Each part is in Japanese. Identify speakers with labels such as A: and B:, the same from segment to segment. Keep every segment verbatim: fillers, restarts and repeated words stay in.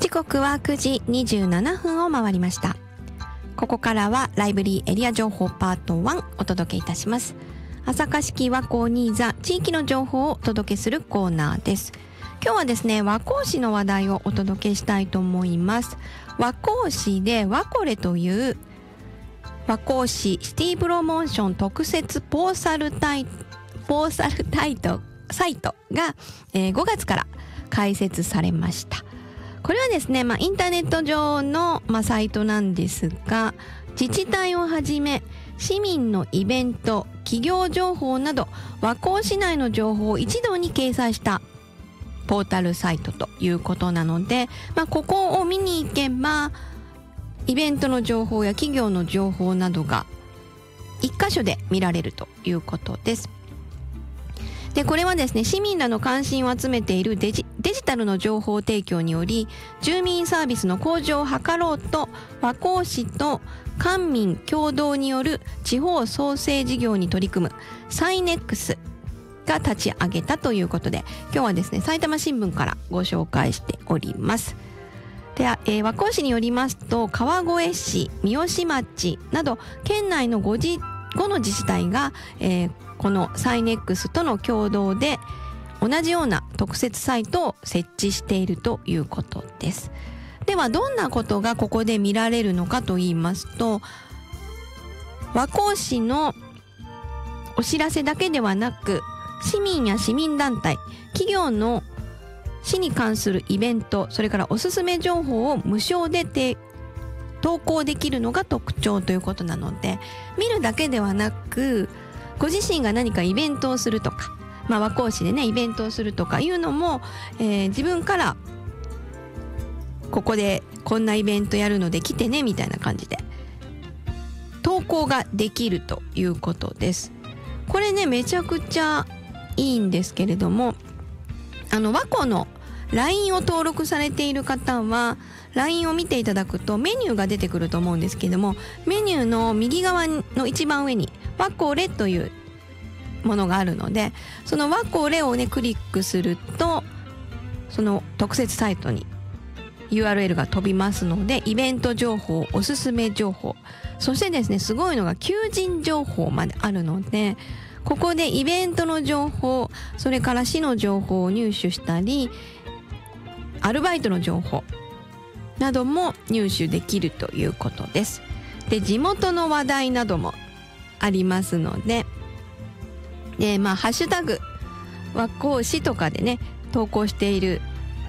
A: 時刻はくじにじゅうななふんを回りました。ここからはライブリーエリア情報パートいちお届けいたします。朝霞市和光新座地域の情報をお届けするコーナーです。今日はですね、和光市の話題をお届けしたいと思います。和光市で和コレという和光市シティプロモーション特設ポーサルタイポーサルタイトサイトが、えー、ごがつから開設されました。これはですね、まあ、インターネット上の、まあ、サイトなんですが、自治体をはじめ市民のイベント、企業情報など和光市内の情報を一堂に掲載したポータルサイトということなので、まあ、ここを見に行けばイベントの情報や企業の情報などが一箇所で見られるということです。で、これはですね、市民らの関心を集めているデジ、デジタルの情報提供により、住民サービスの向上を図ろうと、和光市と官民共同による地方創生事業に取り組むサイネックスが立ち上げたということで、今日はですね、埼玉新聞からご紹介しております。で、えー、和光市によりますと、川越市、三芳町など、県内のごじ、ごの自治体が、えーこのサイネックスとの共同で同じような特設サイトを設置しているということです。ではどんなことがここで見られるのかと言いますと、和光市のお知らせだけではなく、市民や市民団体、企業の市に関するイベント、それからおすすめ情報を無償でて投稿できるのが特徴ということなので、見るだけではなくご自身が何かイベントをするとか、まあ、和光市でねイベントをするとかいうのも、えー、自分からここでこんなイベントやるので来てねみたいな感じで投稿ができるということです。これねめちゃくちゃいいんですけれども、あの和光の ライン を登録されている方は ライン を見ていただくとメニューが出てくると思うんですけども、メニューの右側の一番上に和光というものがあるので、その和光をねクリックするとその特設サイトに ユーアールエル が飛びますので、イベント情報、おすすめ情報、そしてですねすごいのが求人情報まであるので、ここでイベントの情報、それから市の情報を入手したり、アルバイトの情報なども入手できるということです。で、地元の話題などもありますので、で、まあハッシュタグ和光市とかでね投稿している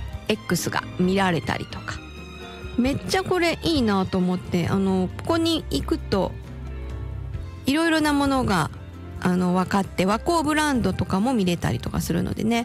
A: X が見られたりとか、めっちゃこれいいなと思って、あのここに行くといろいろなものがあの分かって、和光ブランドとかも見れたりとかするのでね、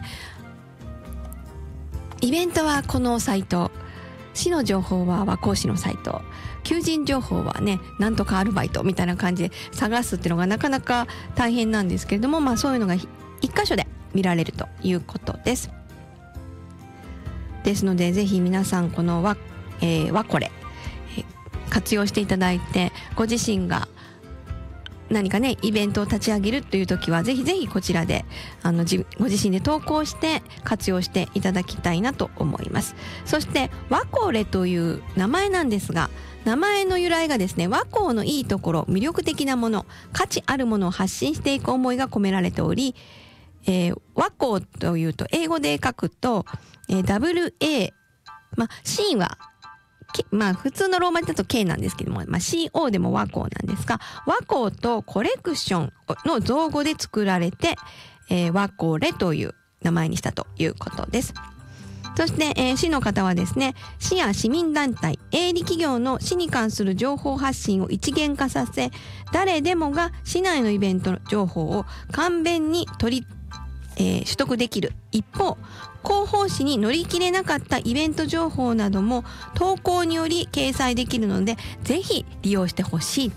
A: イベントはこのサイト、市の情報は和光市のサイト、求人情報はねなんとかアルバイトみたいな感じで探すっていうのがなかなか大変なんですけれども、まあそういうのが一箇所で見られるということです。ですのでぜひ皆さんこの和、えー、和コレ、えー、活用していただいて、ご自身が何かねイベントを立ち上げるという時はぜひぜひこちらであのじご自身で投稿して活用していただきたいなと思います。そして和コレという名前なんですが、名前の由来がですね、和光のいいところ、魅力的なもの、価値あるものを発信していく思いが込められており、えー、和光というと英語で書くと、えー、ダブリューエー、まあ C はまあ普通のローマ字だと K なんですけども、まあ シーオー でも和光なんですが、和光とコレクションの造語で作られて、えー、和光という名前にしたということです。そして、えー、市の方はですね、市や市民団体、営利企業の市に関する情報発信を一元化させ、誰でもが市内のイベント情報を簡便に取りえー、取得できる一方、広報誌に乗り切れなかったイベント情報なども投稿により掲載できるので、ぜひ利用してほしい